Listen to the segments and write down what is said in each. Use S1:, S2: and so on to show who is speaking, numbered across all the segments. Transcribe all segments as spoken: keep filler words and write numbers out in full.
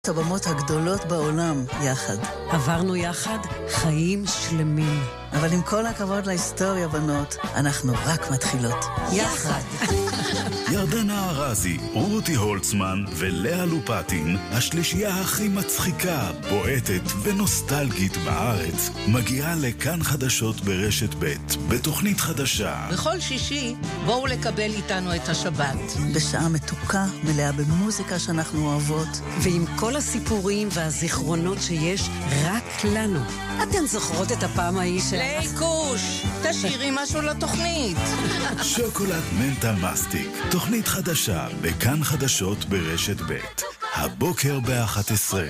S1: הבמות הגדולות בעולם יחד.
S2: עברנו יחד חיים שלמים.
S1: אבל עם כל הכבוד להיסטוריה, בנות, אנחנו רק מתחילות.
S2: יחד.
S3: ירדנה ארזי, רותי הולצמן ולאה לופטין, השלישייה הכי מצחיקה, בועטת ונוסטלגית בארץ, מגיעה לכאן חדשות ברשת ב' בתוכנית חדשה.
S4: בכל שישי בואו לקבל איתנו את השבת.
S1: בשעה מתוקה, מלאה במוזיקה שאנחנו אוהבות.
S2: ועם כל הסיפורים והזיכרונות שיש רק לנו. אתן זוכרות את הפעם ההיא של...
S4: ליקוש, תשאירי משהו לתוכנית.
S3: שוקולד מנטה מסטיק, תוכנית חדשה בכאן חדשות ברשת ב' הבוקר ב-אחת עשרה.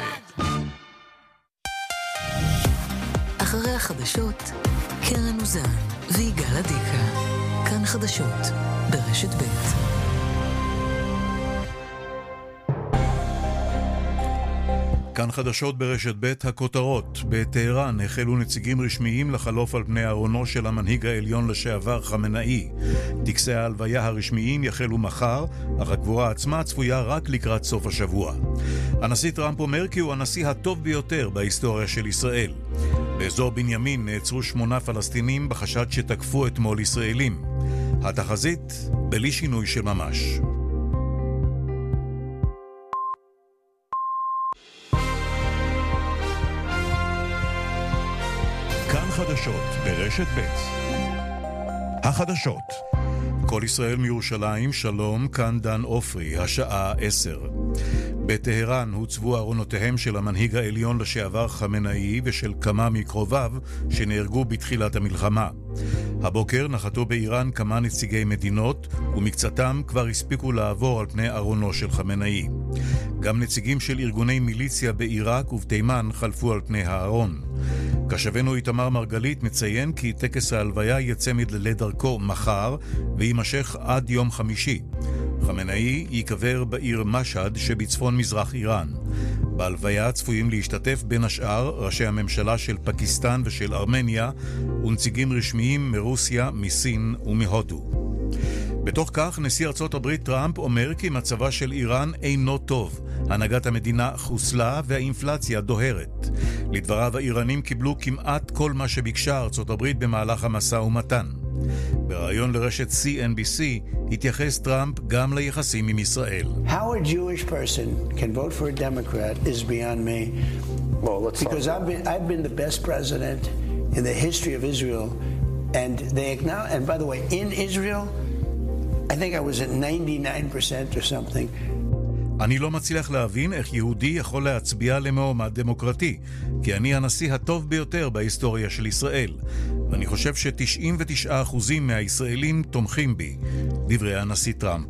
S5: אחרי החדשות, קרן אוזן ויגאל עדיקה. כאן חדשות ברשת ב'.
S6: כאן חדשות ברשת ב' הכותרות. בטהרן החלו נציגים רשמיים לחלוף על פני ארונו של המנהיג העליון לשעבר חמנאי. טקסי ההלוויה הרשמיים יחלו מחר, אך הקבורה עצמה צפויה רק לקראת סוף השבוע. הנשיא טראמפ אומר כי הוא הנשיא הטוב ביותר בהיסטוריה של ישראל. באזור בנימין נעצרו שמונה פלסטינים בחשד שתקפו אתמול ישראלים. התחזית בלי שינוי של ממש. כאן חדשות ברשת ב' החדשות. כל ישראל מירושלים, שלום, כאן דן אופרי, השעה עשר. בטהרן הוצבו ארונותיהם של המנהיג העליון לשעבר חמנאי ושל כמה מקרוביו שנהרגו בתחילת המלחמה. הבוקר נחתו באיראן כמה נציגי מדינות, ומקצתם כבר הספיקו לעבור על פני ארונו של חמנאי. גם נציגים של ארגוני מיליציה בעיראק ובתימן חלפו על פני הארון. קשבנו איתמר מרגלית מציין כי טקס ההלוויה יצא מדללי דרכו מחר ויימשך עד יום חמישי. חמנאי ייקבר בעיר משהד שבצפון מזרח איראן. בהלוויה צפויים להשתתף בין השאר ראשי הממשלה של פקיסטן ושל ארמניה ונציגים רשמיים מרוסיה, מסין ומהודו. בתוך כך נשיא ארצות הברית טראמפ אומר כי מצבה של איראן אינו טוב. הנהגת המדינה חוסלה והאינפלציה דוהרת. לדבריו האיראנים קיבלו כמעט כל מה שביקשה ארצות הברית במהלך המשא ומתן. בראיון לרשת סי אן בי סי התייחס טראמפ גם ליחסים עם ישראל.
S7: How a Jewish person can vote for a Democrat is beyond me. Well, let's because I've been I've been the best president in the history of Israel, and they acknowledge. And by the way, in Israel, I think I was at ninety-nine percent or something.
S6: אני לא מצליח להבין איך יהודי יכול להצביע למועמד דמוקרטי, כי אני הנשיא הטוב ביותר בהיסטוריה של ישראל, ואני חושב ש-תשעים ותשעה אחוז מהישראלים תומכים בי, דברי הנשיא טראמפ.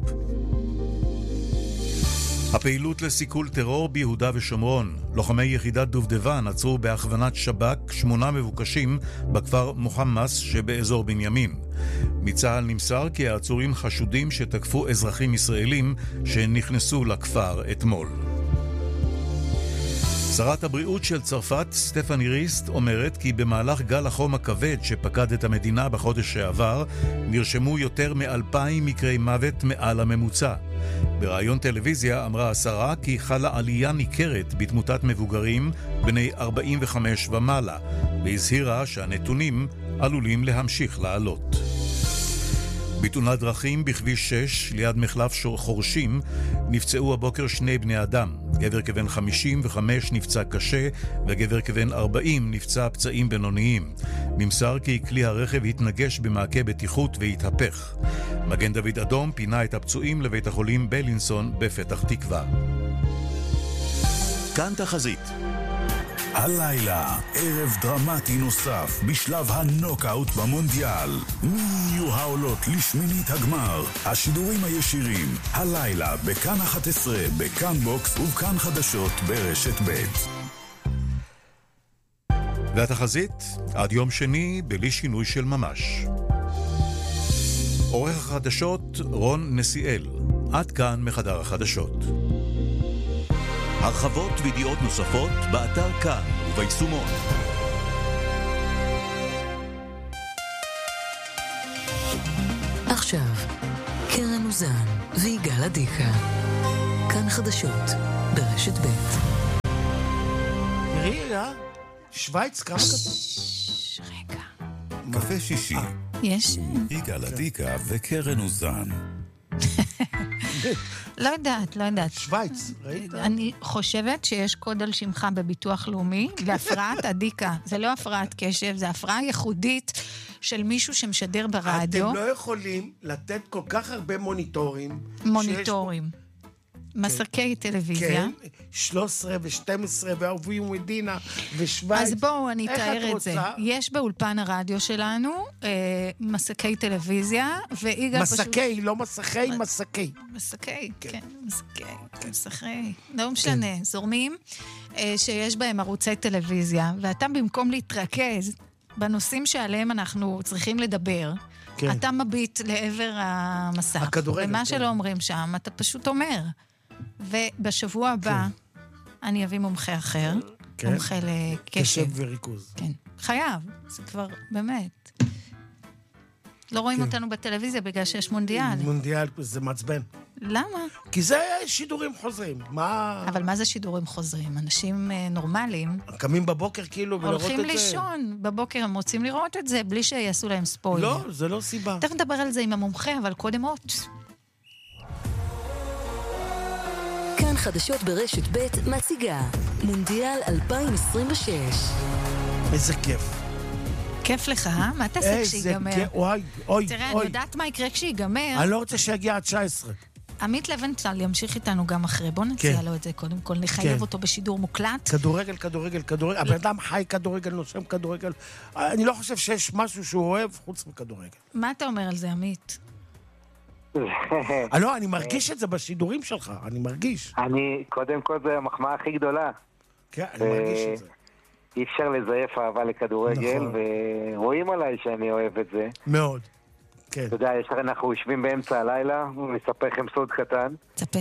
S6: הפעילות לסיכול טרור ביהודה ושומרון. לוחמי יחידת דובדבן עצרו בהכוונת שב"כ שמונה מבוקשים בכפר מוחמס שבאזור בנימין. מצה"ל נמסר כי העצורים חשודים שתקפו אזרחים ישראלים שנכנסו לכפר אתמול. שרת הבריאות של צרפת, סטפני ריסט, אומרת כי במהלך גל החום הכבד שפקד את המדינה בחודש שעבר, נרשמו יותר מאלפיים מקרי מוות מעל הממוצע. בראיון טלוויזיה אמרה השרה כי חלה עלייה ניכרת בתמותת מבוגרים בני ארבעים וחמש ומעלה, והזהירה שהנתונים עלולים להמשיך לעלות. בתאונת דרכים בכביש שש ליד מחלף חורשים נפצעו הבוקר שני בני אדם. גבר כבן חמישים וחמש נפצע קשה וגבר כבן ארבעים נפצע פצעים בינוניים. נמסר כי כלי הרכב התנגש במעקה בטיחות והתהפך. מגן דוד אדום פינה את הפצועים לבית החולים בלינסון בפתח תקווה.
S3: כאן תחזית. הלילה, ערב דרמטי נוסף בשלב הנוקאוט במונדיאל. מי יהיו העולות לשמינית הגמר? השידורים הישירים, הלילה בכאן אחת עשרה, בכאן בוקס ובכאן חדשות ברשת ב'.
S6: והתחזית, עד יום שני בלי שינוי של ממש. עורך החדשות רון נסיאל. עד כאן מחדר החדשות.
S3: הרחבות וידיעות נוספות באתר כאן וביישומון.
S5: עכשיו, קרן אוזן ויגאל עדיקה. כאן חדשות ברשת ב'.
S8: תראי, אה? שוויץ, כמה כתוב?
S2: רגע.
S3: קפה שישי.
S2: יש?
S3: יגאל עדיקה וקרן אוזן.
S9: לא יודעת, לא יודעת.
S8: שוויץ, ראית?
S9: אני חושבת שיש קוד על שמך בביטוח לאומי, והפרעת עדיקה. זה לא הפרעת קשב, זה הפרעה ייחודית של מישהו שמשדר ברדיו.
S8: אתם לא יכולים לתת כל כך הרבה מוניטורים.
S9: מוניטורים. מסקי טלוויזיה.
S8: כן, שלוש עשרה ו-שתים עשרה ואהובים ומדינה ושוויץ.
S9: אז בואו אני אתאר את זה. יש באולפן הרדיו שלנו אה, מסקי טלוויזיה, ויגאל פשוט...
S8: מסקי, לא מסכי, מסקי.
S9: מסקי, כן, מסקי, מסכי. לא משנה, זורמים, אה, שיש בהם ערוצי טלוויזיה, ואתה במקום להתרכז בנושאים שעליהם אנחנו צריכים לדבר, כן. אתה מביט לעבר המסך. הכדורגל. ומה כן. שלא אומרים שם, אתה פשוט אומר. ובשבוע הבא, כן. אני אביא מומחה אחר, כן. מומחה לקשב.
S8: קשב וריכוז.
S9: כן, חייב. זה כבר, באמת. לא רואים כן. אותנו בטלוויזיה בגלל שיש מונדיאל.
S8: מונדיאל, זה מעצבן.
S9: למה?
S8: כי זה שידורים חוזרים. מה...
S9: אבל מה זה שידורים חוזרים? אנשים נורמליים.
S8: קמים בבוקר כאילו ולראות את זה.
S9: הולכים לישון. בבוקר הם רוצים לראות את זה, בלי שיעשו להם ספוילר.
S8: לא, זה לא סיבה.
S9: תכף נדבר על זה עם המומחה, אבל קודם עוד.
S5: כאן חדשות ברשת ב' מציגה. מונדיאל אלפיים עשרים ושש.
S8: איזה כיף.
S9: כיף לך, אה? מה תעשה כשיגמר?
S8: איזה כיף, אוי, אוי.
S9: תראה, אני יודעת מה יקרה כשיגמר.
S8: אני לא רוצה שיגיע עד תשע עשרה.
S9: עמית לבנטל ימשיך איתנו גם אחרי. בוא נציע
S8: כן.
S9: לו את זה קודם כל. נחייב כן. אותו בשידור מוקלט.
S8: כדורגל, כדורגל, כדורגל. הבן אדם חי כדורגל, נושם כדורגל. אני לא חושב שיש משהו שהוא אוהב חוץ מכדורגל.
S9: מה אתה אומר על זה, עמית?
S8: לא, אני מרגיש את זה בשידורים שלך. אני מרגיש.
S10: אני, קודם כל, זה המחמאה הכי גדולה.
S8: כן, אני מרגיש את זה.
S10: אי אפשר לזייף אהבה לכדורגל,
S8: נכון.
S10: ורואים עליי שאני אוהב את זה.
S8: מאוד. כן.
S10: אתה יודע, אנחנו יושבים באמצע הלילה, נספר לכם סוד קטן.
S9: תספר.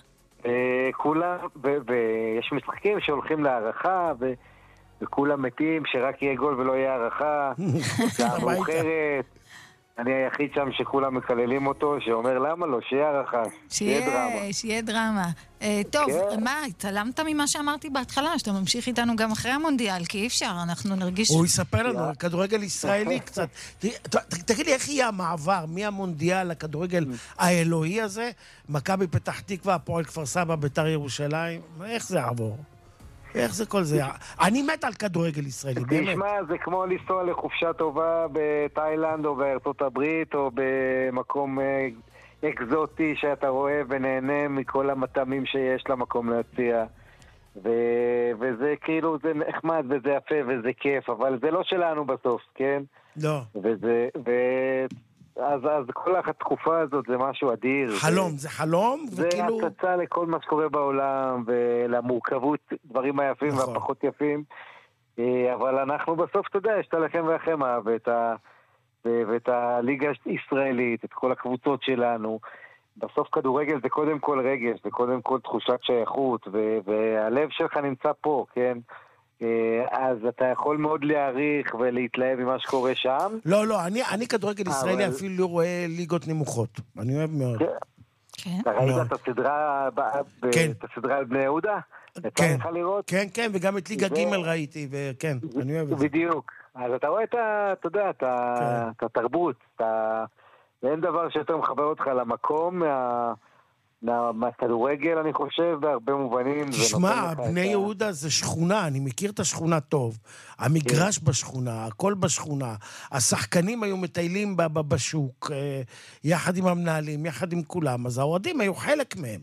S10: כולם, ויש משחקים שהולכים להערכה, וכולם מתים שרק יהיה גול ולא יהיה הערכה. שעה מאוחרת. אני היחיד שם שכולם מקללים אותו, שאומר למה לא, שיהיה הערכה, שיהיה דרמה.
S9: שיהיה דרמה. טוב, מה, התעלמת ממה שאמרתי בהתחלה, שאתה ממשיך איתנו גם אחרי המונדיאל, כי אי אפשר, אנחנו נרגיש...
S8: הוא יספר לנו, כדורגל ישראלי קצת. תגיד לי, איך יהיה המעבר מהמונדיאל לכדורגל האלוהי הזה, מכבי פתח תקווה, הפועל כפר סבא, בית"ר ירושלים, איך זה יעבור? איך זה כל זה? אני מת על כדורגל ישראלי, באמת.
S10: תשמע, זה כמו לנסוע לחופשה טובה בתאילנד או בארצות הברית או במקום אקזוטי שאתה רואה ונהנה מכל המטעמים שיש למקום להציע. ו- וזה כאילו, זה נחמד וזה יפה וזה כיף, אבל זה לא שלנו בסוף, כן?
S8: לא.
S10: וזה... ו- אז, אז כל התקופה הזאת זה משהו אדיר.
S8: חלום, זה, זה חלום,
S10: זה
S8: וכאילו...
S10: זה הצצה לכל מה שקורה בעולם, ולמורכבות, דברים היפים נכון. והפחות יפים. אבל אנחנו בסוף, אתה יודע, יש את הלחם והחמה, ואת, ה, ואת הליגה הישראלית, את כל הקבוצות שלנו. בסוף כדורגל זה קודם כל רגש, זה קודם כל תחושת שייכות, והלב שלך נמצא פה, כן? אז אתה יכול מאוד להעריך ולהתלהב ממה שקורה שם.
S8: לא, לא, אני, אני כדורגל ישראלי אפילו לא רואה ליגות נמוכות. אני אוהב מאוד.
S9: כן.
S10: אתה ראית את הסדרה, את הסדרה על בני יהודה?
S8: כן, כן, כן, וגם את ליגה ג' ראיתי, וכן, אני אוהב את זה.
S10: בדיוק. אז אתה רואה את ה, אתה יודע, את התרבות, ואין דבר שיותר מחבר אותך למקום, מה... מהכדורגל אני חושב בהרבה מובנים.
S8: תשמע, בני יהודה זה שכונה, אני מכיר את השכונה טוב, המגרש בשכונה, הכל בשכונה, השחקנים היו מטיילים בשוק יחד עם המנהלים, יחד עם כולם, אז האוהדים היו חלק מהם.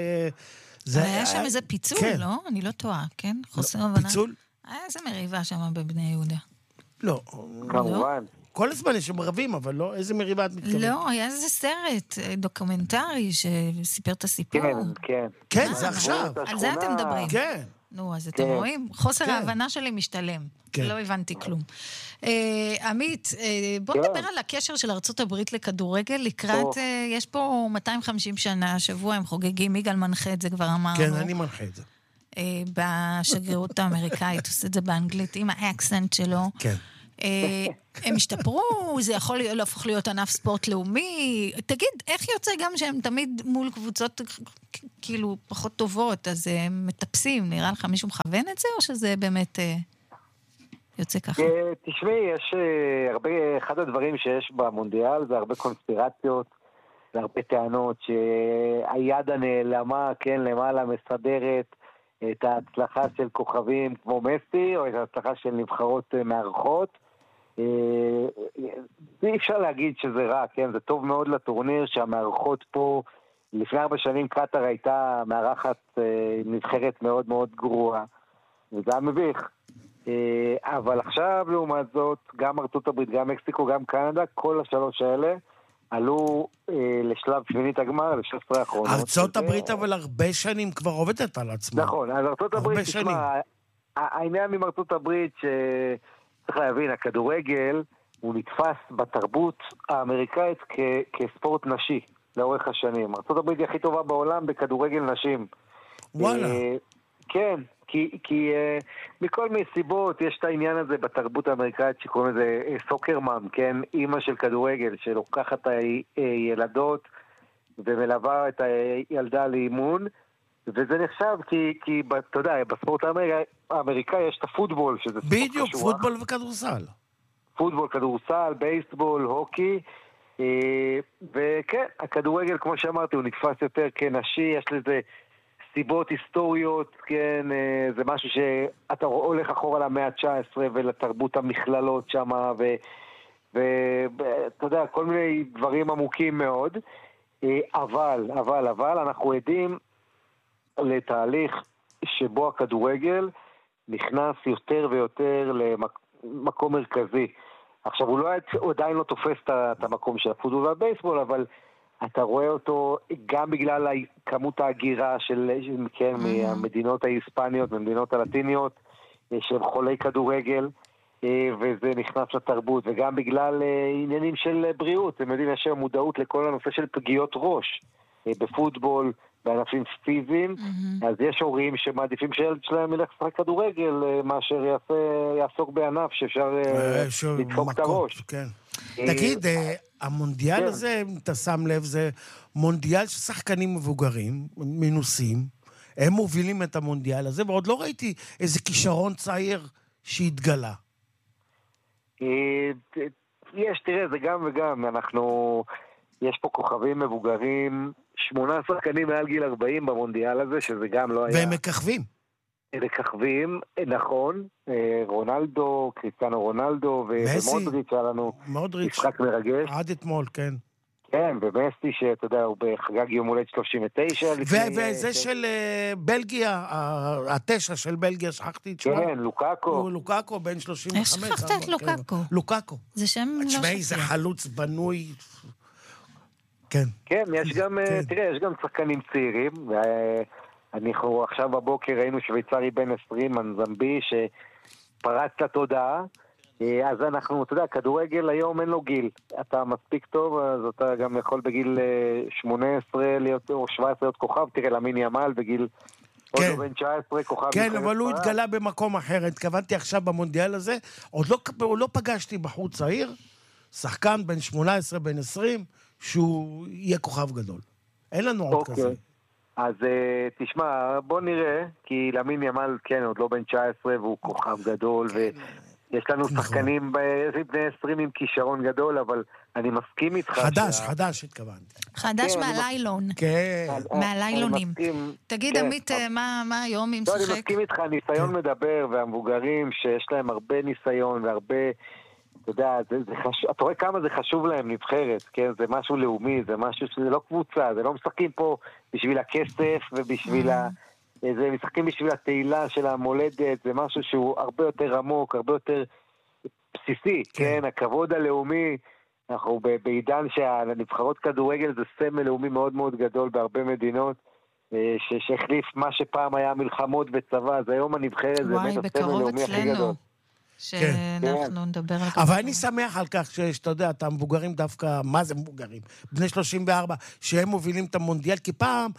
S9: זה היה שם איזה פיצול, לא? אני לא טועה, כן? חוסר הבנה.
S8: פיצול?
S9: היה איזה מריבה שם בבני יהודה.
S8: לא.
S10: כמובן.
S8: כל הזמן יש מרבים, אבל לא, איזה מריבה את מתכוונת?
S9: לא, היה איזה סרט דוקומנטרי שסיפר את הסיפור.
S10: כן, כן.
S8: כן, זה עכשיו.
S9: על זה אתם מדברים.
S8: כן.
S9: נו, אז אתם רואים? חוסר ההבנה שלי משתלם. לא הבנתי כלום. עמית, בוא נדבר על הקשר של ארצות הברית לכדורגל, לקראת, יש פה מאתיים וחמישים שנה, שבוע הם חוגגים, יגאל מנחה את זה, כבר אמרנו.
S8: כן, אני מנחה את זה.
S9: בשגרירות האמריקאית, עושה את זה באנגלית, עם האקסנט שלו.
S8: כן.
S9: הם השתפרו, זה יכול להפוך להיות ענף ספורט לאומי. תגיד, איך יוצא גם שהם תמיד מול קבוצות כאילו פחות טובות, אז הם מטפסים, נראה לך מישהו מכוון את זה, או שזה באמת יוצא ככה?
S10: תשמעי, יש הרבה, אחד הדברים שיש במונדיאל, זה הרבה קונספירציות, זה הרבה טענות שהיד הנעלמה, כן, למעלה מסדרת את ההצלחה של כוכבים כמו מסי, או את ההצלחה של נבחרות מארחות. אי אפשר להגיד שזה רע, כן? זה טוב מאוד לטורניר שהמארחות פה, לפני ארבע שנים קטר הייתה מארחת נבחרת מאוד מאוד גרועה, וזה היה מביך. אבל עכשיו, לעומת זאת, גם ארצות הברית, גם מקסיקו, גם קנדה, כל השלוש האלה עלו לשלב שמינית הגמר, ל-שש עשרה האחרונות.
S8: ארצות הברית אבל הרבה שנים כבר עובדת על עצמה.
S10: נכון, אז ארצות הברית, תשמע, העניין עם ארצות הברית שצריך להבין, הכדורגל הוא נתפס בתרבות האמריקאית כספורט נשי לאורך השנים. ארצות הברית היא הכי טובה בעולם בכדורגל נשים.
S8: וואלה.
S10: כן, כי, כי uh, מכל מיני סיבות יש את העניין הזה בתרבות האמריקאית שקוראים לזה סוקרמן, כן? אימא של כדורגל שלוקחת את הילדות ומלווה את הילדה לאימון, וזה נחשב כי, כי אתה יודע, בספורט האמריקאי, האמריקאי יש את הפוטבול, שזה ספורט חשוב.
S8: בדיוק, פוטבול וכדורסל.
S10: פוטבול, כדורסל, בייסבול, הוקי, וכן, הכדורגל, כמו שאמרתי, הוא נתפס יותר כנשי, יש לזה סיבות היסטוריות, כן, זה משהו שאתה הולך אחורה למאה ה-תשע עשרה ולתרבות המכללות שם, ואתה יודע, כל מיני דברים עמוקים מאוד, אבל, אבל, אבל, אנחנו עדים לתהליך שבו הכדורגל נכנס יותר ויותר למקום מרכזי. עכשיו, הוא, לא, הוא עדיין לא תופס את המקום של הפוטבול והבייסבול, אבל אתה רואה אותו גם בגלל כמות ההגירה של, כן, מהמדינות ההיספניות, מהמדינות הלטיניות, שהם חולי כדורגל, וזה נכנס לתרבות, וגם בגלל עניינים של בריאות. אתם יודעים, יש מודעות לכל הנושא של פגיעות ראש, בפוטבול, בענפים פיזיים, אז יש הורים שמעדיפים שילד שלהם ילך לשחק כדורגל, מאשר יעסוק בענף שאפשר לדפוק את הראש.
S8: תגיד, המונדיאל הזה, אם אתה שם לב, זה מונדיאל של שחקנים מבוגרים, מנוסים, הם מובילים את המונדיאל הזה, ועוד לא ראיתי איזה כישרון צעיר שהתגלה.
S10: יש, תראה, זה גם וגם, אנחנו, יש פה כוכבים מבוגרים, שמונה שחקנים מעל גיל ארבעים במונדיאל הזה, שזה גם לא היה...
S8: והם מככבים.
S10: הם מככבים, נכון, רונלדו, קריסטיאנו רונלדו, ומודריץ' היה לנו משחק מרגש.
S8: עד אתמול, כן.
S10: כן, ומסי, שאתה יודע, הוא בחגג יום הולדת שלושים ותשע.
S8: וזה של בלגיה, התשע של בלגיה, שכחתי את שמו.
S10: כן, לוקאקו.
S8: לוקאקו, בן שלושים וחמש.
S9: איך שכחת את לוקאקו?
S8: לוקאקו.
S9: זה שם לא שכחת.
S8: תשמעי, זה חלוץ בנוי... כן.
S10: כן, יש גם, תראה, יש גם שחקנים צעירים, ואנחנו עכשיו בבוקר ראינו שוויצרי בן עשרים, מנזמבי, שפרץ לתודעה, אז אנחנו, אתה יודע, כדורגל היום אין לו גיל. אתה מספיק טוב, אז אתה גם יכול בגיל שמונה עשרה להיות, או שבע עשרה להיות כוכב, תראה, למין ימל בגיל...
S8: כן,
S10: עוד בן תשע עשרה, כוכב
S8: כן, אבל הוא התגלה במקום אחר. התכוונתי עכשיו במונדיאל הזה, עוד לא, לא פגשתי בחור צעיר, שחקן בן שמונה עשרה, בן עשרים, שהוא יהיה כוכב גדול. אין לנו עוד
S10: okay.
S8: כזה.
S10: אז uh, תשמע, בוא נראה, כי למין ימל, כן, עוד לא בן תשע עשרה, והוא כוכב גדול, כן. ויש לנו נכון. שחקנים בני עשרים עם כישרון גדול, אבל אני מסכים איתך.
S8: חדש,
S10: שה...
S8: חדש התכוונתי.
S9: חדש כן, מהליילון.
S8: כן.
S9: מהליילונים.
S10: מסכים,
S9: תגיד, כן. עמית, מה, מה היום עם
S10: לא,
S9: שחק?
S10: אני מסכים איתך, הניסיון כן. מדבר, והמבוגרים שיש להם הרבה ניסיון, והרבה... אתה יודע, זה, זה חשוב, אתה רואה כמה זה חשוב להם נבחרת, כן? זה משהו לאומי, זה משהו שזה לא קבוצה, זה לא משחקים פה בשביל הכסף ובשביל ה... זה משחקים בשביל התהילה של המולדת, זה משהו שהוא הרבה יותר עמוק, הרבה יותר בסיסי, כן? כן? הכבוד הלאומי, אנחנו בעידן שהנבחרות כדורגל זה סמל לאומי מאוד מאוד גדול בהרבה מדינות, שהחליף מה שפעם היה מלחמות וצבא, אז היום הנבחרת זה באמת הסמל הלאומי הכי גדול.
S9: שאנחנו נדבר על כך.
S8: אבל אני שמח על כך שאתה יודע, אתה מבוגרים דווקא, מה זה מבוגרים? בני שלושים וארבע, שהם מובילים את המונדיאל, כי פעם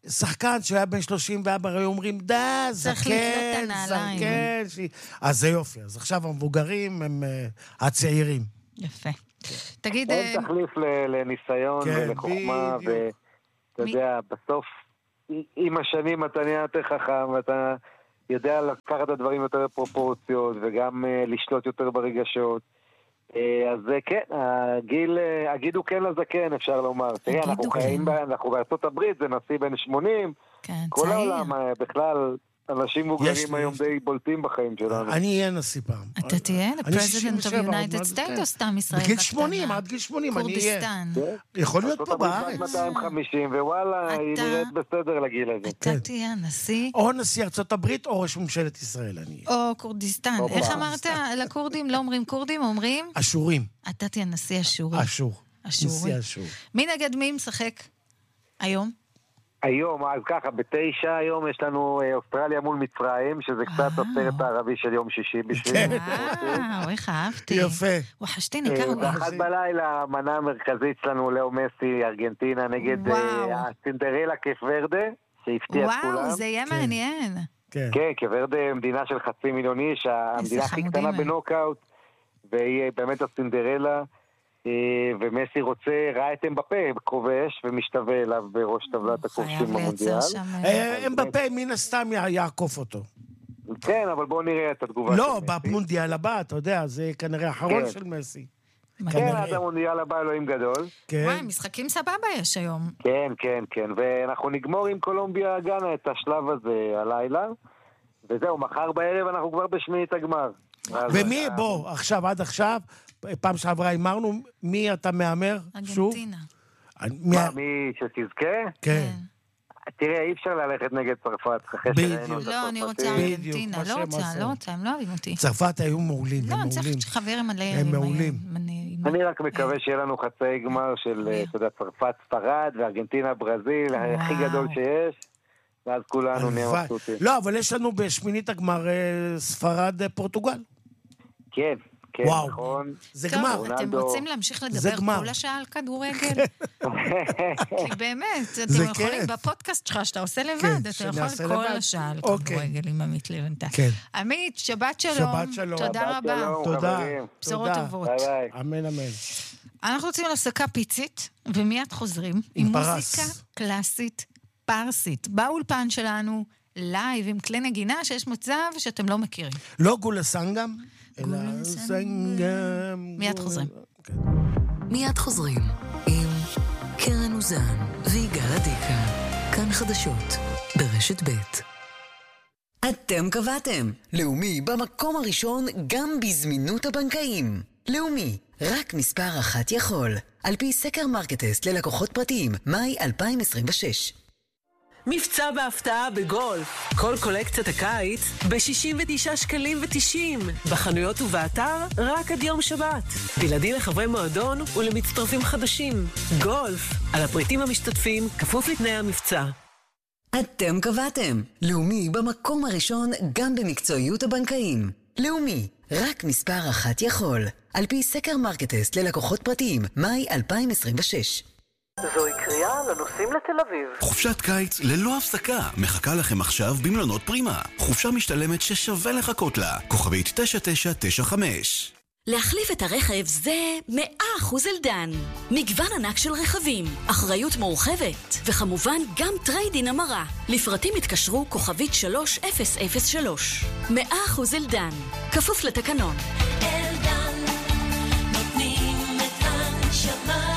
S8: שחקן שהיה בן שלושים וארבע, היו אומרים, דה, זקן, זקן. אז זה יופי. אז עכשיו המבוגרים הם הצעירים.
S9: יפה. תגיד...
S10: אין תחליף לניסיון ולחוכמה, ואתה יודע, בסוף, עם השנים אתה נהיה יותר חכם, ואתה יודע לקחת את הדברים יותר בפרופורציות, וגם לשלוט יותר ברגשות. אז זה כן, הגיל, הגיד הוא כן לזקן, אפשר לומר. תראה, אנחנו חיים, אנחנו בארצות הברית, זה נשיא בן שמונים, כל העולם, בכלל, אנשים מוגנים היום די בולטים בחיים שלנו.
S8: אני אהיה נשיא פעם.
S9: אתה תהיה לפרזידנט of United States או סתם ישראל?
S8: בגיל שמונים, עד גיל שמונים אני אהיה.
S9: קורדיסטן.
S8: יכול להיות פה בארץ.
S10: מאתיים וחמישים, ווואלה, היא נראית בסדר לגיל הזה.
S9: אתה תהיה נשיא.
S8: או נשיא ארצות הברית או ראש ממשלת ישראל אני אהיה.
S9: או קורדיסטן. איך אמרת לכורדים? לא אומרים קורדים, אומרים?
S8: אשורים.
S9: אתה תהיה נשיא אשורי.
S8: אשור. נשיא אשור.
S9: מי נגד מי משחק היום?
S10: היום, אז ככה, בתשע היום יש לנו אוסטרליה מול מצרים, שזה קצת הסרט הערבי של יום שישי בשביל...
S9: אה, איך אהבתי.
S8: יפה.
S9: וחשתי ניכר.
S10: ואחת בלילה, המנה המרכזית שלנו, לאו מסי, ארגנטינה, נגד הסינדרלה קפוורדה, שהפתיע את כולם.
S9: וואו, זה יהיה מעניין.
S10: כן, קפוורדה מדינה של חצי מיליון איש, המדינה הכי קטנה בנוקאוט, והיא באמת הסינדרלה. ומסי רוצה, ראה את אמבפה כובש ומשתווה אליו בראש טבלת הכובשים במונדיאל.
S8: אמבפה מן הסתם יעקוף אותו.
S10: כן, אבל בואו נראה את התגובה של
S8: מסי. לא, במונדיאל הבא, אתה יודע, זה כנראה האחרון של מסי.
S10: כן, עד המונדיאל הבא אלוהים גדול.
S9: וואי, משחקים סבבה יש היום.
S10: כן, כן, כן, ואנחנו נגמור עם קולומביה גאנה את השלב הזה הלילה, וזהו, מחר בערב אנחנו כבר בשמינית הגמר.
S8: ומי, בוא, עכשיו, עד עכשיו, פעם שעברה אמרנו, מי אתה מאמר?
S9: ארגנטינה.
S10: מה, מי שתזכה?
S8: כן.
S10: תראה, אי אפשר ללכת נגד צרפת.
S8: בדיוק.
S9: לא, אני רוצה ארגנטינה, לא רוצה, לא רוצה, הם לא אוהבים אותי.
S8: צרפת היו מעולים, הם מעולים.
S9: לא, צריך חברים עליהם.
S8: הם מעולים.
S10: אני רק מקווה שיהיה לנו חצי גמר של צרפת ספרד וארגנטינה ברזיל, הכי גדול שיש. ואז כולנו נהיה מבסוטים.
S8: לא, אבל יש לנו בשמינית הגמר ספרד פורטוגל.
S10: כן, כן, נכון.
S8: זה גמר.
S9: טוב, אתם רוצים להמשיך לדבר כל השעה על כדורגל? כי באמת, אתם יכולים בפודקאסט שלך שאתה עושה לבד, אתה יכול כל השעה על כדורגל עם עמית לבנטל. עמית, שבת שלום.
S8: שבת שלום.
S9: תודה רבה.
S8: תודה.
S9: בשורות טובות.
S8: אמן, אמן.
S9: אנחנו רוצים להפסקה פיצית, ומיד חוזרים עם מוזיקה קלאסית פרסית. באולפן שלנו, לייב עם כלי נגינה שיש מצב שאתם לא מכירים.
S8: לא גולה סנגם, אלא סנגם.
S9: מיד חוזרים.
S5: מיד חוזרים עם קרן אוזן ויגאל עדיקה. כאן חדשות ברשת ב'.
S2: אתם קבעתם. לאומי במקום הראשון גם בזמינות הבנקאים. לאומי, רק מספר אחת יכול. על פי סקר מרקטסט ללקוחות פרטיים, מאי אלפיים עשרים ושש.
S11: מבצע בהפתעה בגולף. כל קולקציית הקיץ ב-שישים ותשעה שקלים ותשעים. בחנויות ובאתר רק עד יום שבת. בלעדי לחברי מועדון ולמצטרפים חדשים. גולף. על הפריטים המשתתפים, כפוף לתנאי המבצע.
S2: אתם קבעתם. לאומי במקום הראשון גם במקצועיות הבנקאים. לאומי, רק מספר אחת יכול. על פי סקר מרקטסט ללקוחות פרטיים, מאי אלפיים עשרים ושש.
S11: זוהי קריאה לנוסעים לתל אביב.
S3: חופשת קיץ ללא הפסקה מחכה לכם עכשיו במלונות פרימה. חופשה משתלמת ששווה לחכות לה. כוכבית תשע תשע תשע חמש.
S5: להחליף את הרכב זה מאה אחוז אלדן. מגוון ענק של רכבים, אחריות מורחבת, וכמובן גם טריידין המרה. לפרטים התקשרו כוכבית שלוש אפס אפס שלוש. מאה אחוז אלדן. כפוף לתקנון. אלדן, נותנים את הנשמה.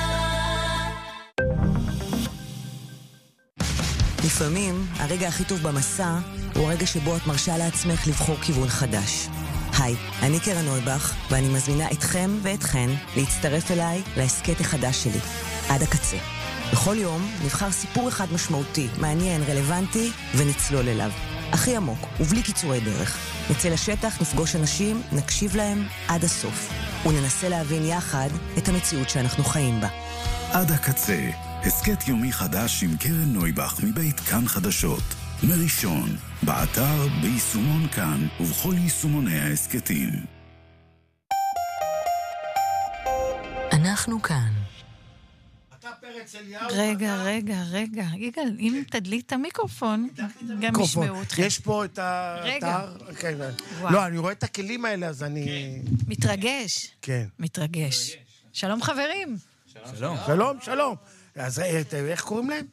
S12: לפעמים, הרגע הכי טוב במסע הוא הרגע שבו את מרשה לעצמך לבחור כיוון חדש. היי, אני קרן נויבך, ואני מזמינה אתכם ואתכן להצטרף אליי להסקט החדש שלי, עד הקצה. בכל יום נבחר סיפור אחד משמעותי, מעניין, רלוונטי, ונצלול אליו. הכי עמוק, ובלי קיצורי דרך. נצא לשטח, נפגוש אנשים, נקשיב להם עד הסוף, וננסה להבין יחד את המציאות שאנחנו חיים בה.
S3: עד הקצה, הסקט יומי חדש עם קרן נויבך מבית כאן חדשות. מראשון, באתר, ביישומון כאן ובכל יישומוני ההסקטים.
S5: אנחנו כאן.
S8: אתה
S9: רגע, רגע, רגע. יגאל, אם תדליק את המיקרופון, גם ישמעו אתכם.
S8: יש פה את ה...
S9: רגע.
S8: לא, אני רואה את הכלים האלה, אז אני...
S9: מתרגש.
S8: כן.
S9: מתרגש. שלום חברים.
S8: שלום. שלום, שלום. אז איך קוראים להם?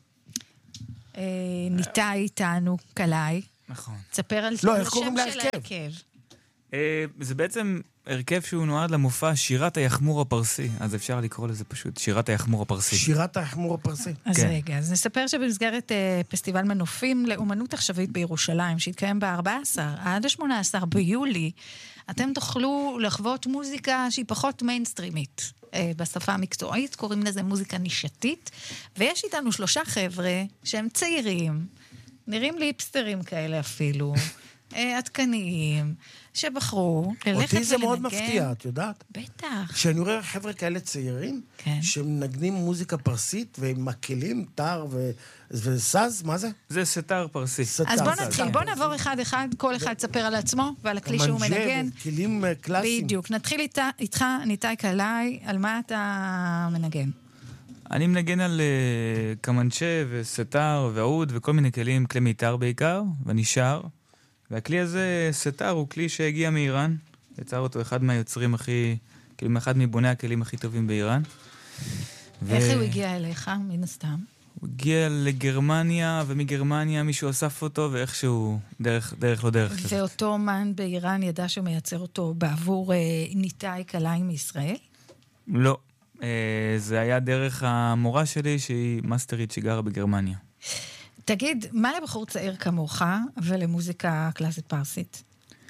S9: ניטה איתנו, קלעי.
S13: נכון.
S9: תספר על
S8: לא, איך
S9: השם
S8: קוראים
S9: של
S8: להרכב?
S9: ההרכב.
S13: זה בעצם הרכב שהוא נועד למופע שירת היחמור הפרסי, אז אפשר לקרוא לזה פשוט שירת היחמור הפרסי.
S8: שירת היחמור הפרסי.
S9: אז רגע, אז נספר שבמסגרת פסטיבל מנופים לאומנות עכשווית בירושלים, שהתקיים ב-ארבעה עשר עד ה-שמונה עשר ביולי, אתם תוכלו לחוות מוזיקה שהיא פחות מיינסטרימית. בשפה המקצועית קוראים לזה מוזיקה נישתית, ויש איתנו שלושה חבר'ה שהם צעירים, נראים ליפסטרים כאלה אפילו, עדכניים, שבחרו ללכת ולנגן.
S8: אותי זה מאוד מפתיע, את יודעת?
S9: בטח.
S8: כשאני רואה חבר'ה כאלה צעירים, שמנגנים מוזיקה פרסית, והם מקלים, טר וסז, מה זה?
S13: זה סטר פרסי.
S9: אז בוא נתחיל, בוא נעבור אחד-אחד, כל אחד ספר על עצמו ועל הכלי שהוא מנגן.
S8: כלים קלאסיים.
S9: בדיוק. נתחיל איתך, ניטאי קלעי, על מה אתה מנגן?
S13: אני מנגן על קמנצ'ה וסטר ועוד וכל מיני כלים, כלי מיתר בעיקר, ואני שר. והכלי הזה, סטר, הוא כלי שהגיע מאיראן. יצר אותו אחד מהיוצרים הכי, כאילו, אחד מבוני הכלים הכי טובים באיראן.
S9: איך ו... הוא הגיע אליך, מן הסתם?
S13: הוא הגיע לגרמניה, ומגרמניה מישהו אסף אותו, ואיכשהו דרך, דרך לא דרך.
S9: ואותו אומן באיראן ידע שהוא מייצר אותו בעבור אה, ניטאי קלעי מישראל?
S13: לא. אה, זה היה דרך המורה שלי, שהיא מאסטרית שגרה בגרמניה.
S9: תגיד, מה לבחור צעיר כמוך ולמוזיקה קלאסית פרסית?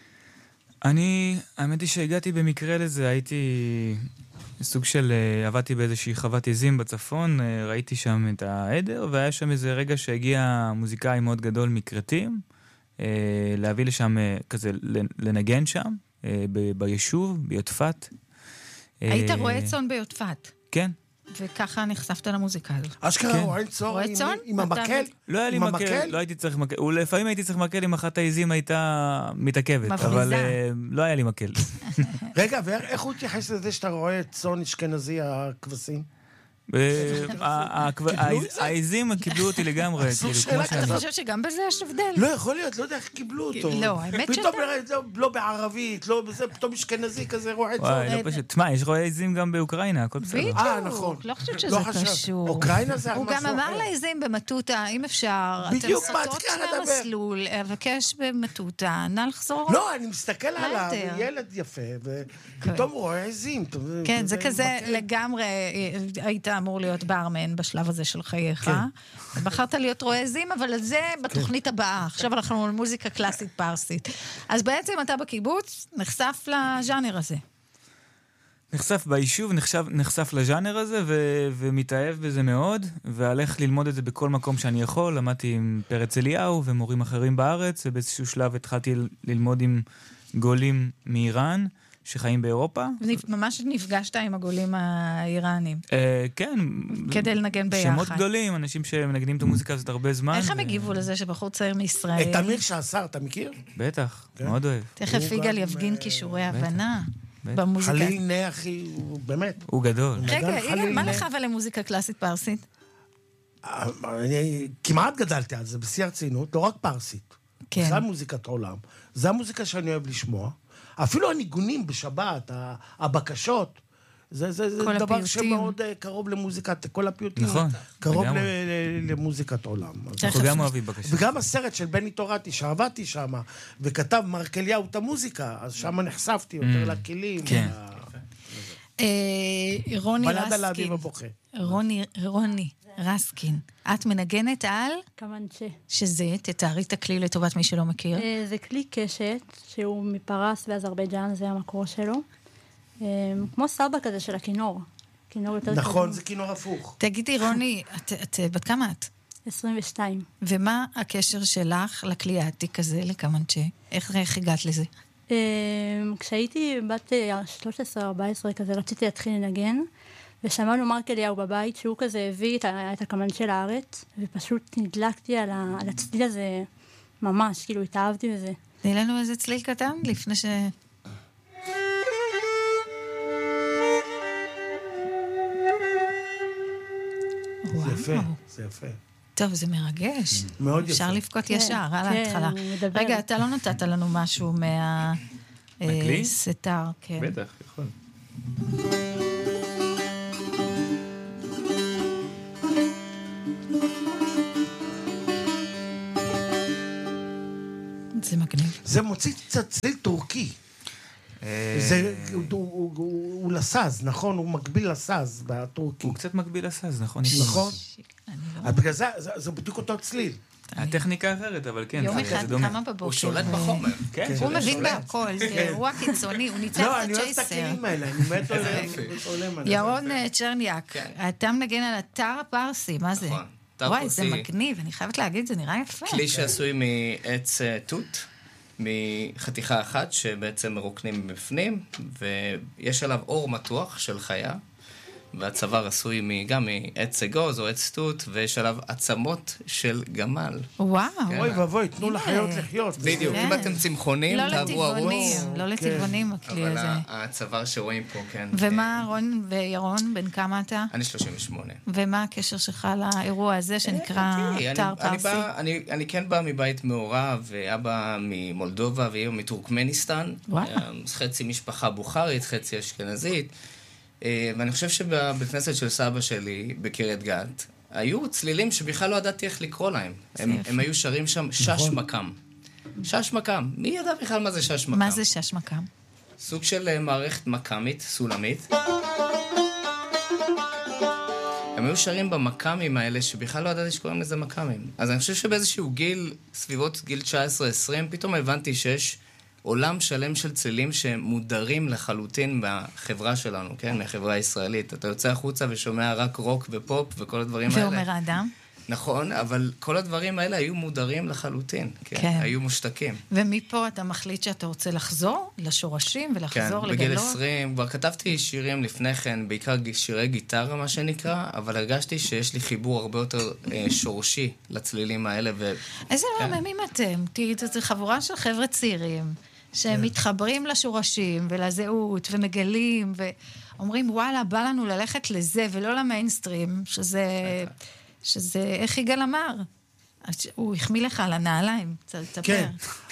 S13: אני, האמת היא שהגעתי במקרה לזה, הייתי סוג של, עבדתי באיזושהי חוות עזים בצפון, ראיתי שם את העדר, והיה שם איזה רגע שהגיע מוזיקאי מאוד גדול מקרטים, להביא לשם כזה, לנגן שם, ביישוב, ביוטפת.
S9: היית רואה צאן ביוטפת?
S13: כן.
S9: וככה נחשפת למוזיקה הזאת.
S8: אשכרה, רואה צור עם המקל?
S13: לא היה לי מקל, לא הייתי צריך מקל. לפעמים הייתי צריך מקל אם אחת העזים הייתה מתעכבת, אבל לא היה לי מקל.
S8: רגע, ואיך הוא התייחס לזה שאתה רואה צאן אשכנזי הכבשים?
S13: העזים קיבלו אותי לגמרי.
S9: אתה חושב שגם בזה יש הבדל?
S8: לא, יכול להיות, לא יודע איך קיבלו אותו.
S9: לא, האמת שאתה...
S8: פתאום לא בערבית, לא בזה, פתאום אשכנזי כזה רואה את זה.
S13: תשמע, יש רואה עזים גם באוקראינה, הכל בסדר.
S9: בדיוק, לא חושבת שזה קשור.
S8: אוקראינה זה
S9: הוא גם אמר לעזים במטוטה, אם אפשר, אתם סוטות מהמסלול, אבקש במטוטה, נא לחזור.
S8: לא, אני מסתכל עליו, ילד יפה, ופתאום הוא רואה עזים.
S9: כן, זה כזה לגמרי, היית אמור להיות ברמן בשלב הזה של חייך. בחרת להיות רואה עזים, אבל זה בתוכנית הבאה. עכשיו אנחנו על מוזיקה קלאסית פרסית. אז בעצם אתה בקיבוץ נחשף לז'אנר הזה.
S13: נחשף ביישוב, נחשף, נחשף לז'אנר הזה, ו- ומתאהב בזה מאוד, והלך ללמוד את זה בכל מקום שאני יכול. למדתי עם פרץ אליהו ומורים אחרים בארץ, ובאיזשהו שלב התחלתי ללמוד עם גולים מאיראן, שחיים באירופה.
S9: ממש נפגשת עם הגולים האיראנים.
S13: כן.
S9: כדי לנגן ביחד.
S13: שמות גדולים, אנשים שמנגנים את המוזיקה הזאת הרבה זמן.
S9: איך הם הגיבו לזה שבחור צעיר מישראל?
S8: את אמיר שעשר, אתה מכיר?
S13: בטח, מאוד אוהב.
S9: תכף יגאל יפגין כישורי הבנה במוזיקה.
S8: חליל נחי, באמת.
S13: הוא גדול.
S9: רגע, יגאל, מה לך ולמוזיקה קלאסית פרסית?
S8: אני כמעט גדלתי על זה, בשיא הרצינות, לא רק פרסית. זה מוזיקת עולם. זה המוזיקה שאני אוהב לשמוע. אפילו הניגונים בשבת, הבקשות, זה, זה, זה דבר שמאוד קרוב למוזיקת, כל הפיוטים,
S13: נכון,
S8: קרוב ל, ל, למוזיקת עולם.
S13: אנחנו גם אוהבים בקשות.
S8: וגם הסרט של בני תורתי, שעבדתי שם, וכתב מרק אליהו את המוזיקה, אז שם נחשפתי יותר לכלים.
S13: כן.
S9: רוני רסקין. רוני, רוני רסקין. את מנגנת על?
S14: קמנצ'ה.
S9: שזה, תתארי את הכלי לטובת מי שלא מכיר.
S14: זה כלי קשת, שהוא מפרס באזרבייג'אן, זה המקור שלו. כמו סבא כזה של הכינור. כינור יותר קטן.
S8: נכון, זה כינור הפוך.
S9: תגידי, רוני, את בת כמה את?
S14: עשרים ושתיים.
S9: ומה הקשר שלך לכלי העתיק הזה, לקמנצ'ה? איך הגעת לזה?
S14: כשהייתי בת שלוש עשרה ארבע עשרה כזה, רציתי להתחיל לנגן, ושמענו מרק אליהו בבית, שהוא כזה הביא את הקמנצ'ה לארץ, ופשוט נדלקתי על הצליל הזה ממש, כאילו התאהבתי בזה.
S9: תני לנו איזה צליל קטן, לפני ש...
S8: יפה, זה יפה.
S9: טוב, זה מרגש.
S8: מאוד יפה.
S9: אפשר לבכות ישר, על ההתחלה. רגע, אתה לא נתת לנו משהו מה...
S13: מכלי?
S9: סתר, כן.
S13: בטח, יכול.
S9: זה מגניב.
S8: זה מוציא צליל טורקי. זה, הוא לסאז, נכון? הוא מקביל לסאז בטורקי.
S13: הוא קצת מקביל לסאז, נכון?
S8: נכון? בגלל זה, זה בדיוק אותו צליל.
S13: הטכניקה אחרת, אבל כן.
S9: יום אחד כמה בבוקר.
S15: הוא שולט בחומר.
S9: הוא מבין בהכל, זה אירוע קיצוני, הוא ניצח את הצ'ייסר.
S8: לא, אני אוהב את הכלים האלה, אני מת עולם.
S9: ירון צ'רניאק, אתה מנגן על אתר הפרסי, מה זה? וואי, זה מגניב, אני חייבת להגיד, זה נראה יפה.
S15: כלי שעשוי מעץ תות, מחתיכה אחת שבעצם מרוקנים בפנים, ויש עליו אור מתוח של חיה, והצוואר עשוי גם מעץ אגוז או עץ תות, ויש עליו עצמות של גמל.
S9: וואו.
S8: אוי ובואי, תנו לחיות לחיות.
S15: בדיוק, אם אתם צמחונים, תעברו ערוץ.
S9: לא לטבעונים, הכלי הזה.
S15: אבל הצוואר שרואים פה, כן.
S9: ומה, רון וירון, בן כמה אתה?
S15: אני שלושים ושמונה.
S9: ומה הקשר שלך לאירוע הזה שנקרא אתר פרסי?
S15: אני כן בא מבית מעורב, ואבא ממולדובה ואימא מטורקמניסטן. חצי משפחה בוכרית, חצי אשכנזית. ואני חושב שבבית כנסת של סבא שלי, בקריית גת, היו צלילים שבכלל לא ידעתי איך לקרוא להם. הם, הם היו שרים שם שש מקם. שש מקם. מי ידע בכלל מה זה שש מקם?
S9: מה זה שש מקם?
S15: סוג של מערכת מקמית, סולמית. הם היו שרים במקמים האלה שבכלל לא ידעתי שקוראים לזה מקמים. אז אני חושב שבאיזשהו גיל, סביבות גיל תשע עשרה עשרים, פתאום הבנתי שיש עולם שלם של צלילים שמודרים לחלוטין מהחברה שלנו, כן? מהחברה הישראלית. אתה יוצא החוצה ושומע רק רוק ופופ וכל הדברים האלה.
S9: ואומר האדם.
S15: נכון, אבל כל הדברים האלה היו מודרים לחלוטין. כן. כן. היו מושתקים.
S9: ומפה אתה מחליט שאתה רוצה לחזור לשורשים ולחזור
S15: כן,
S9: לגלות?
S15: בגיל עשרים, כבר כתבתי שירים לפני כן, בעיקר שירי גיטרה, מה שנקרא, אבל הרגשתי שיש לי חיבור הרבה יותר אה, שורשי לצלילים האלה. ו...
S9: איזה
S15: כן.
S9: רעממים אתם? תראי, זו חבורה של חבר'ה צעירים. שהם מתחברים לשורשים ולזהות ומגלים ואומרים וואלה בא לנו ללכת לזה ולא למיינסטרים שזה, שזה איך יגאל אמר הוא החמיא לך על הנעליים תספר.
S8: כן,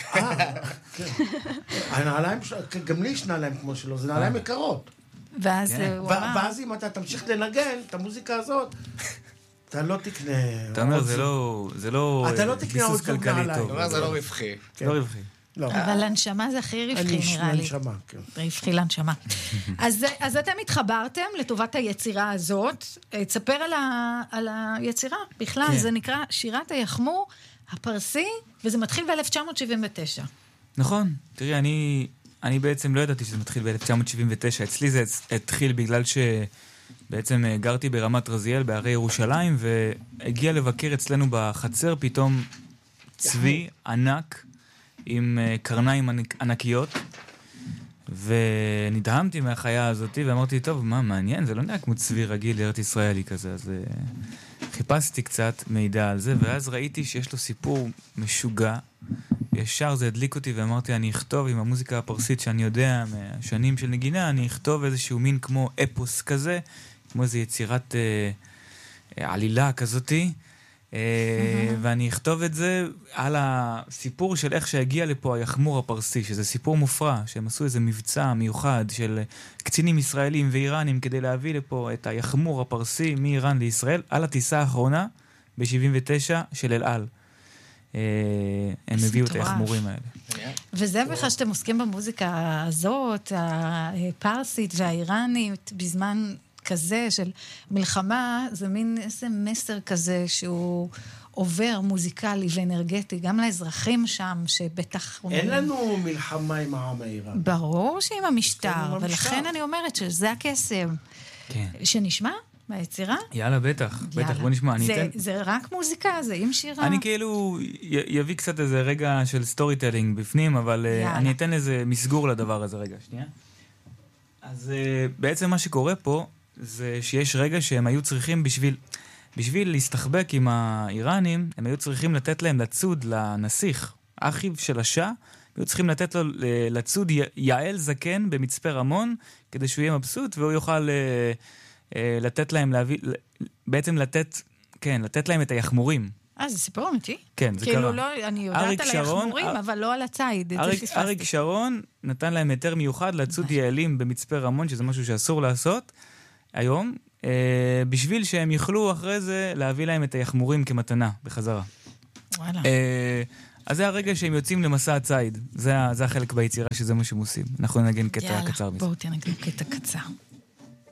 S8: הנעליים גם לי יש נעליים כמו שלו, זה נעליים יקרות
S9: ואז הוא אמר
S8: ואז אם אתה תמשיך לנגן את המוזיקה הזאת אתה לא תקנה
S13: אתה אומר זה לא זה לא ביסוס כלכלי טוב
S15: זה לא רווחי
S13: לא רווחי
S9: אבל הנשמה זה הכי רווחי נראה לי.
S8: הנשמה, כן.
S9: רווחי לנשמה. אז, אז אתם התחברתם לטובת היצירה הזאת. תספר על, ה, על היצירה. בכלל, כן. זה נקרא שירת היחמור הפרסי, וזה מתחיל ב-אלף תשע מאות שבעים ותשע.
S13: נכון. תראי, אני, אני בעצם לא ידעתי שזה מתחיל ב-אלף תשע מאות שבעים ותשע. אצלי זה התחיל בגלל שבעצם גרתי ברמת רזיאל, בערי ירושלים, והגיע לבקר אצלנו בחצר פתאום צבי ענק, עם קרניים ענקיות, ונדהמתי מהחיה הזאת, ואמרתי, טוב, מה, מעניין? זה לא נראה כמו צבי רגיל לארץ ישראלי כזה, אז חיפשתי קצת מידע על זה, ואז ראיתי שיש לו סיפור משוגע, ישר זה הדליק אותי, ואמרתי, אני אכתוב עם המוזיקה הפרסית שאני יודע, מהשנים של נגינה, אני אכתוב איזשהו מין כמו אפוס כזה, כמו איזו יצירת אה, עלילה כזאתי, ואני אכתוב את זה על הסיפור של איך שהגיע לפה היחמור הפרסי, שזה סיפור מופרע, שהם עשו איזה מבצע מיוחד של קצינים ישראלים ואיראנים כדי להביא לפה את היחמור הפרסי מאיראן לישראל, על הטיסה האחרונה ב-שבעים ותשע של אל על. הם הביאו את היחמורים האלה.
S9: וזה בכלל שאתם עוסקים במוזיקה הזאת, הפרסית והאיראנית, בזמן כזה של מלחמה, זה מין איזה מסר כזה שהוא עובר מוזיקלי ואנרגטי, גם לאזרחים שם, שבטח...
S8: אין לנו מלחמה עם העם האיראני.
S9: ברור שעם המשטר, ולכן אני אומרת שזה הקסם.
S13: כן.
S9: שנשמע ביצירה?
S13: יאללה, בטח, בטח, בוא נשמע.
S9: זה רק מוזיקה, זה עם שירה?
S13: אני כאילו יביא קצת איזה רגע של סטורי טלינג בפנים, אבל אני אתן איזה מסגור לדבר הזה רגע, שנייה. אז בעצם מה שקורה פה, זה שיש רגע שהם היו צריכים בשביל, בשביל להסתחבק עם האיראנים, הם היו צריכים לתת להם לצוד לנסיך, אחיו של השאה, היו צריכים לתת לו לצוד יעל זקן במצפה רמון, כדי שהוא יהיה מבסוט, והוא יוכל לתת להם להביא, בעצם לתת כן, לתת להם את היחמורים.
S9: אה, זה סיפור אמיתי?
S13: כן, זה
S9: כאילו
S13: קרה.
S9: לא, אני יודעת על היחמורים, אר... אבל לא על הציד.
S13: אריק, אריק שרון נתן להם היתר מיוחד לצוד יעלים במצפה רמון, שזה משהו שאסור לעשות היום, אה, בשביל שהם יוכלו אחרי זה להביא להם את היחמורים כמתנה בחזרה.
S9: וואלה.
S13: אה, אז זה הרגע שהם יוצאים למסע הציד. זה, זה החלק ביצירה שזה מה שהם עושים. אנחנו נגן קטע
S9: יאללה,
S13: קצר מזה.
S9: בואו תנגן קטע קצר.